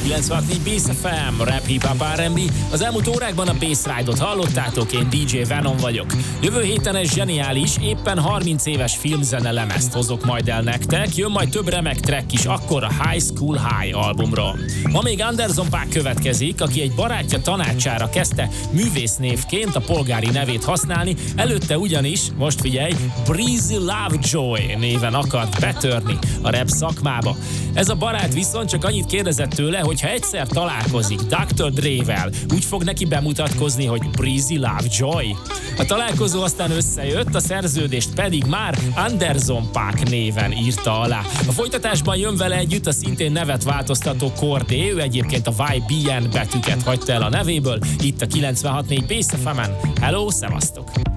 96.4 Bass FM, rap, hip-hop, R&B. Az elmúlt órákban a Bass Ride-ot hallottátok, én DJ Venom vagyok. Jövő héten ez zseniális, éppen 30 éves filmzene lemezt hozok majd el nektek, jön majd több remek track is akkor a High School High albumról. Ma még Anderson .Paak következik, aki egy barátja tanácsára kezdte művésznévként a polgári nevét használni, előtte ugyanis, most figyelj, Breezy Lovejoy néven akart betörni a rap szakmába. Ez a barát viszont csak annyit kérdezett tőle, hogy ha egyszer találkozik Dr. Dre-vel, úgy fog neki bemutatkozni, hogy Breezy Lovejoy. A találkozó aztán összejött, a szerződést pedig már Anderson .Paak néven írta alá. A folytatásban jön vele együtt a szintén nevet változtató Cordé, ő egyébként a YBN betűket hagyta el a nevéből, itt a 96.4 Bass FM-en. Hello, szevasztok!